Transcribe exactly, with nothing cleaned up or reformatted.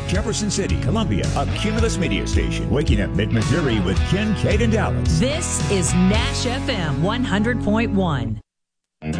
Jefferson City, Columbia, a Cumulus Media Station. Waking up mid-Missouri with Ken, Kate, and Dallas. This is Nash F M one hundred point one.